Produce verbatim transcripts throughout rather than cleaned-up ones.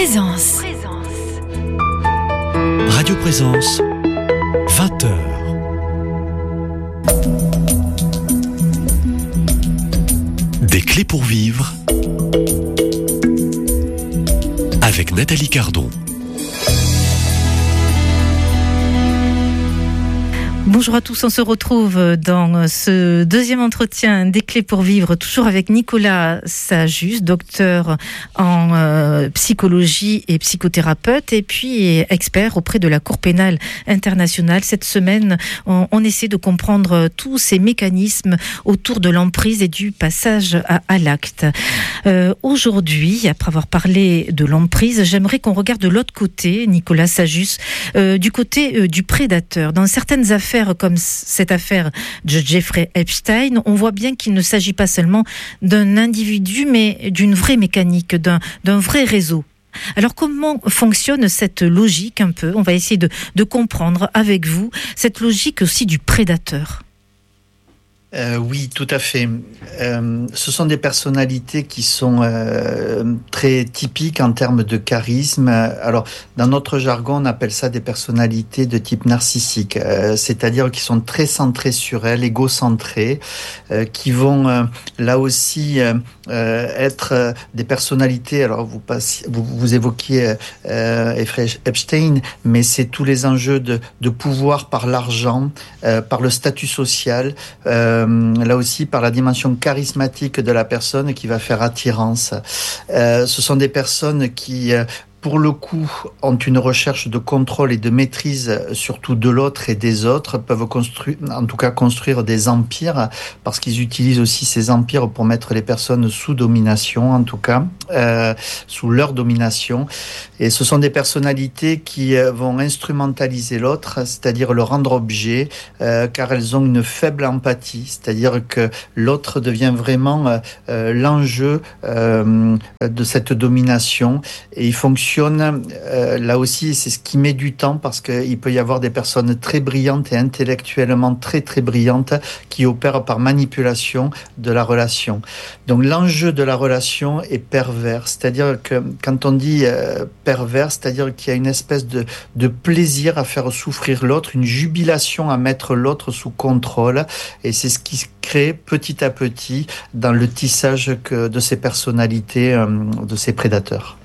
Présence. Radio Présence, vingt heures. Des clés pour vivre avec Nathalie Cardon. Bonjour à tous, on se retrouve dans ce deuxième entretien des clés pour vivre, toujours avec Nicolas Sajus, docteur en euh, psychologie et psychothérapeute, et puis expert auprès de la Cour pénale internationale. Cette semaine, on, on essaie de comprendre tous ces mécanismes autour de l'emprise et du passage à, à l'acte. Euh, aujourd'hui, après avoir parlé de l'emprise, j'aimerais qu'on regarde de l'autre côté, Nicolas Sajus, euh, du côté euh, du prédateur. Dans certaines affaires, comme cette affaire de Jeffrey Epstein, on voit bien qu'il ne s'agit pas seulement d'un individu, mais d'une vraie mécanique, d'un, d'un vrai réseau. Alors comment fonctionne cette logique un peu ? On va essayer de, de comprendre avec vous cette logique aussi du prédateur. Euh, oui, tout à fait. Euh, ce sont des personnalités qui sont euh, très typiques en termes de charisme. Alors, dans notre jargon, on appelle ça des personnalités de type narcissique, euh, c'est-à-dire qui sont très centrées sur elles, égocentrées, euh, qui vont euh, là aussi euh, être euh, des personnalités. Alors, vous, passiez, vous, vous évoquiez euh, Jeffrey Epstein, mais c'est tous les enjeux de, de pouvoir par l'argent, euh, par le statut social. Euh, Là aussi, par la dimension charismatique de la personne qui va faire attirance. Euh, ce sont des personnes qui, euh, pour le coup, ont une recherche de contrôle et de maîtrise, surtout de l'autre et des autres, peuvent construire, en tout cas construire des empires, parce qu'ils utilisent aussi ces empires pour mettre les personnes sous domination, en tout cas, euh, sous leur domination. Et ce sont des personnalités qui vont instrumentaliser l'autre, c'est-à-dire le rendre objet, euh, car elles ont une faible empathie, c'est-à-dire que l'autre devient vraiment euh, l'enjeu euh, de cette domination, et il fonctionne Euh, là aussi, c'est ce qui met du temps, parce qu'il peut y avoir des personnes très brillantes et intellectuellement très très brillantes qui opèrent par manipulation de la relation. Donc l'enjeu de la relation est pervers, c'est-à-dire que quand on dit euh, pervers, c'est-à-dire qu'il y a une espèce de, de plaisir à faire souffrir l'autre, une jubilation à mettre l'autre sous contrôle, et c'est ce qui se crée petit à petit dans le tissage que, de ces personnalités, euh, de ces prédateurs.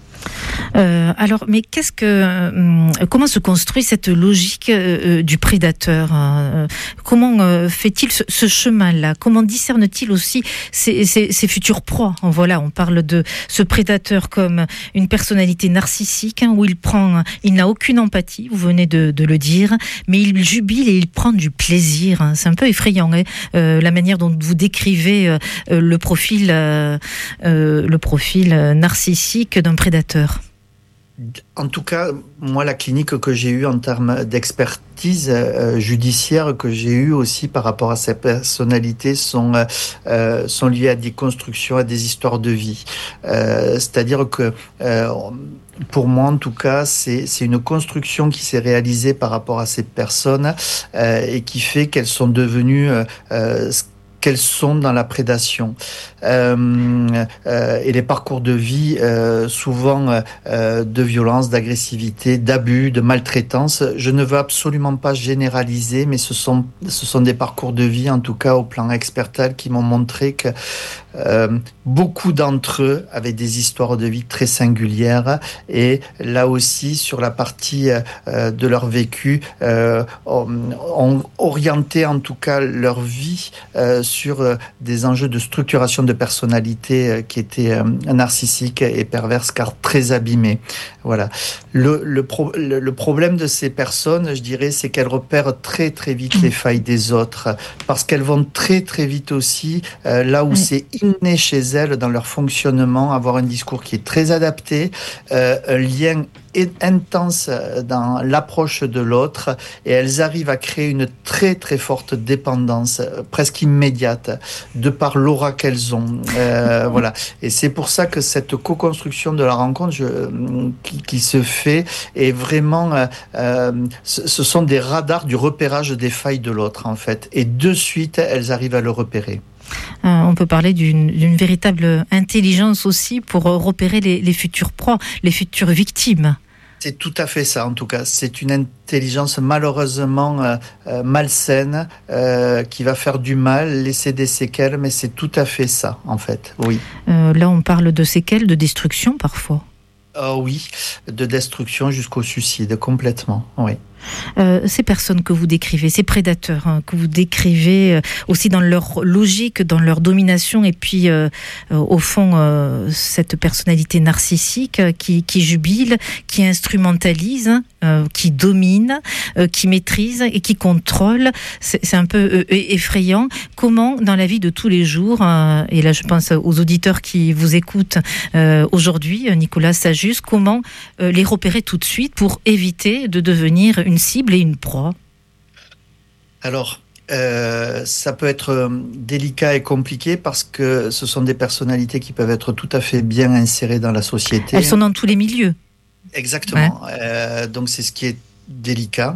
Euh, alors, mais qu'est-ce que, euh, comment se construit cette logique euh, du prédateur ? euh, Comment euh, fait-il ce, ce chemin-là ? Comment discerne-t-il aussi ses, ses, ses futures proies ? Voilà, on parle de ce prédateur comme une personnalité narcissique, hein, où il prend, il n'a aucune empathie. Vous venez de, de le dire, mais il jubile et il prend du plaisir. Hein. C'est un peu effrayant, hein, euh, la manière dont vous décrivez euh, le profil, euh, euh, le profil narcissique d'un prédateur. En tout cas, moi, la clinique que j'ai eue en termes d'expertise euh, judiciaire que j'ai eue aussi par rapport à ces personnalités sont, euh, sont liées à des constructions, à des histoires de vie. Euh, c'est-à-dire que, euh, pour moi, en tout cas, c'est, c'est une construction qui s'est réalisée par rapport à ces personnes euh, et qui fait qu'elles sont devenues euh, qu'elles sont dans la prédation. Euh, euh, et les parcours de vie, euh, souvent euh, de violence, d'agressivité, d'abus, de maltraitance. Je ne veux absolument pas généraliser, mais ce sont, ce sont des parcours de vie, en tout cas au plan expertal, qui m'ont montré que euh, beaucoup d'entre eux avaient des histoires de vie très singulières, et là aussi, sur la partie euh, de leur vécu, euh, ont, ont orienté en tout cas leur vie euh, sur euh, des enjeux de structuration de personnalité euh, qui étaient euh, narcissiques et perverses, car très abîmées. Voilà. Le, le, pro, le, le problème de ces personnes, je dirais, c'est qu'elles repèrent très très vite les failles des autres, parce qu'elles vont très très vite aussi euh, là où oui. c'est inné chez elles dans leur fonctionnement, avoir un discours qui est très adapté, euh, un lien intense dans l'approche de l'autre, et elles arrivent à créer une très très forte dépendance presque immédiate de par l'aura qu'elles ont. Euh, voilà. Et c'est pour ça que cette co-construction de la rencontre je, qui, qui se fait est vraiment euh, ce, ce sont des radars du repérage des failles de l'autre, en fait, et de suite elles arrivent à le repérer. Euh, on peut parler d'une, d'une véritable intelligence aussi pour repérer les, les futurs proies, les futures victimes. C'est tout à fait ça, en tout cas. C'est une intelligence malheureusement euh, euh, malsaine euh, qui va faire du mal, laisser des séquelles, mais c'est tout à fait ça, en fait, oui. Euh, là, on parle de séquelles, de destruction parfois. Oh oui, de destruction jusqu'au suicide, complètement, oui. Euh, ces personnes que vous décrivez, ces prédateurs hein, que vous décrivez euh, aussi dans leur logique, dans leur domination et puis euh, euh, au fond euh, cette personnalité narcissique euh, qui, qui jubile, qui instrumentalise, euh, qui domine, euh, qui maîtrise et qui contrôle, c'est, c'est un peu euh, effrayant. Comment dans la vie de tous les jours, euh, et là je pense aux auditeurs qui vous écoutent euh, aujourd'hui, Nicolas Sajus, comment euh, les repérer tout de suite pour éviter de devenir une cible et une proie? Alors, euh, ça peut être délicat et compliqué parce que ce sont des personnalités qui peuvent être tout à fait bien insérées dans la société. Elles sont dans tous les milieux. Exactement. Ouais. Euh, donc c'est ce qui est délicat.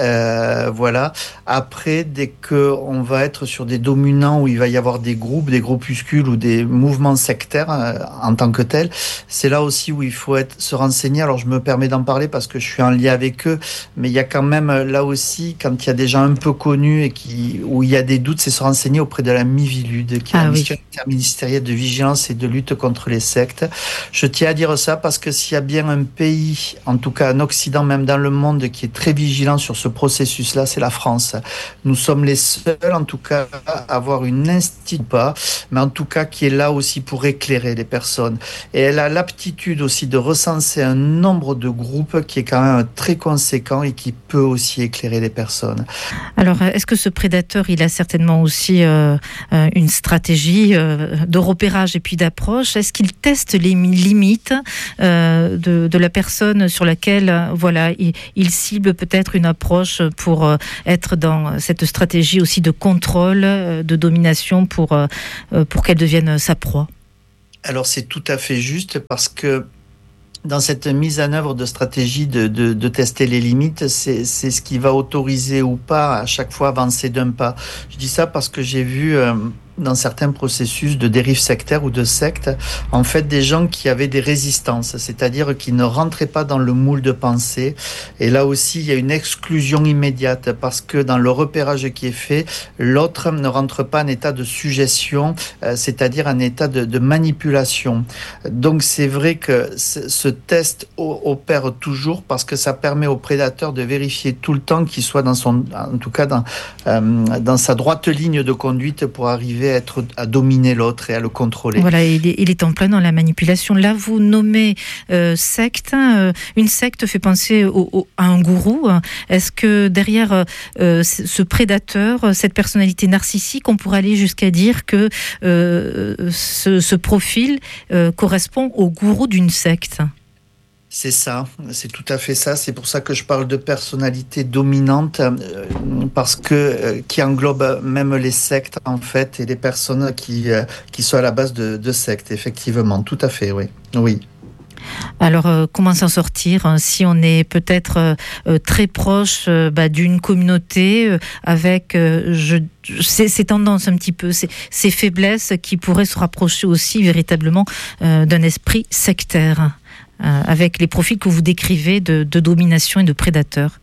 Euh, voilà. Après, dès que on va être sur des dominants où il va y avoir des groupes, des groupuscules ou des mouvements sectaires euh, en tant que tels, c'est là aussi où il faut être, se renseigner. Alors, je me permets d'en parler parce que je suis en lien avec eux, mais il y a quand même là aussi, quand il y a des gens un peu connus et qui, où il y a des doutes, c'est se renseigner auprès de la MIVILUD, qui est ah, la oui. mission interministérielle de vigilance et de lutte contre les sectes. Je tiens à dire ça parce que s'il y a bien un pays, en tout cas en Occident, même dans le monde, qui est très vigilant sur ce processus-là, c'est la France. Nous sommes les seuls, en tout cas, à avoir une institut, pas, mais en tout cas qui est là aussi pour éclairer les personnes. Et elle a l'aptitude aussi de recenser un nombre de groupes qui est quand même très conséquent et qui peut aussi éclairer les personnes. Alors, est-ce que ce prédateur, il a certainement aussi euh, une stratégie euh, de repérage et puis d'approche? Est-ce qu'il teste les limites euh, de, de la personne sur laquelle, voilà, il, il cible peut-être une approche pour euh, être dans cette stratégie aussi de contrôle, euh, de domination pour, euh, pour qu'elle devienne sa proie? Alors c'est tout à fait juste parce que dans cette mise en œuvre de stratégie de, de, de tester les limites, c'est, c'est ce qui va autoriser ou pas à chaque fois avancer d'un pas. Je dis ça parce que j'ai vu euh, dans certains processus de dérive sectaire ou de secte, en fait, des gens qui avaient des résistances, c'est-à-dire qui ne rentraient pas dans le moule de pensée. Et là aussi, il y a une exclusion immédiate parce que dans le repérage qui est fait, l'autre ne rentre pas en état de suggestion, euh, c'est-à-dire en état de, de manipulation. Donc, c'est vrai que ce test opère toujours parce que ça permet au prédateur de vérifier tout le temps qu'il soit dans son, en tout cas dans, euh, dans sa droite ligne de conduite pour arriver à, être, à dominer l'autre et à le contrôler. Voilà, il est, il est en plein dans la manipulation. Là, vous nommez euh, secte. Euh, une secte fait penser au, au, à un gourou. Est-ce que derrière euh, ce prédateur, cette personnalité narcissique, on pourrait aller jusqu'à dire que euh, ce, ce profil euh, correspond au gourou d'une secte? C'est ça, c'est tout à fait ça. C'est pour ça que je parle de personnalité dominante, euh, parce que euh, qui englobe même les sectes en fait et les personnes qui euh, qui sont à la base de, de sectes. Effectivement, tout à fait, oui, oui. Alors, euh, comment s'en sortir hein, si on est peut-être euh, très proche euh, bah, d'une communauté euh, avec euh, je, ces, ces tendances un petit peu, ces, ces faiblesses qui pourraient se rapprocher aussi véritablement euh, d'un esprit sectaire, euh, avec les profils que vous décrivez de, de domination et de prédateurs?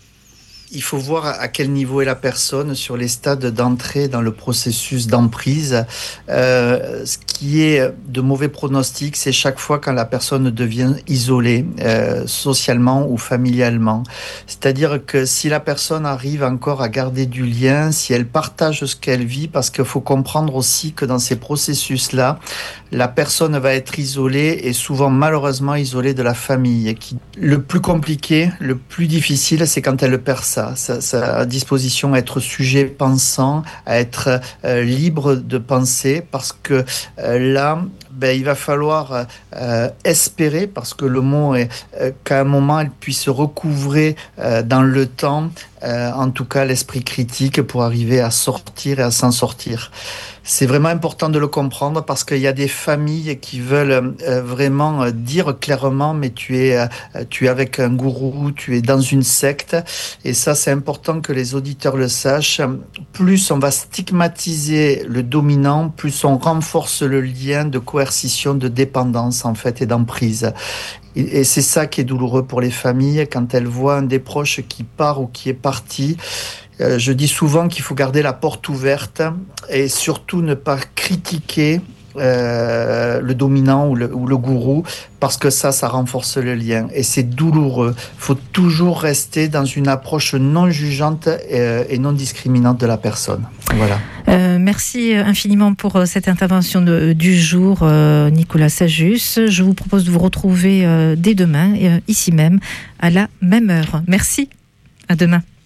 Il faut voir à quel niveau est la personne sur les stades d'entrée dans le processus d'emprise. Euh, ce qui est de mauvais pronostic, c'est chaque fois quand la personne devient isolée, euh, socialement ou familialement. C'est-à-dire que si la personne arrive encore à garder du lien, si elle partage ce qu'elle vit, parce qu'il faut comprendre aussi que dans ces processus-là, la personne va être isolée et souvent malheureusement isolée de la famille. Qui, le plus compliqué, le plus difficile, c'est quand elle perd ça. Sa, sa disposition à être sujet pensant, à être euh, libre de penser, parce que euh, là, ben, il va falloir euh, espérer, parce que le mot est euh, qu'à un moment, elle puisse recouvrer euh, dans le temps, euh, en tout cas l'esprit critique pour arriver à sortir et à s'en sortir. C'est vraiment important de le comprendre parce qu'il y a des familles qui veulent euh, vraiment euh, dire clairement mais tu es, euh, tu es avec un gourou, tu es dans une secte, et ça c'est important que les auditeurs le sachent. Plus on va stigmatiser le dominant, plus on renforce le lien de coercition, de dépendance en fait et d'emprise. Et c'est ça qui est douloureux pour les familles quand elles voient un des proches qui part ou qui est parti. Euh, je dis souvent qu'il faut garder la porte ouverte et surtout ne pas critiquer euh, le dominant ou le, ou le gourou, parce que ça, ça renforce le lien et c'est douloureux. Il faut toujours rester dans une approche non jugeante et, et non discriminante de la personne. Voilà. Euh, merci infiniment pour cette intervention de, du jour, euh, Nicolas Sajus. Je vous propose de vous retrouver euh, dès demain, euh, ici même, à la même heure. Merci, à demain.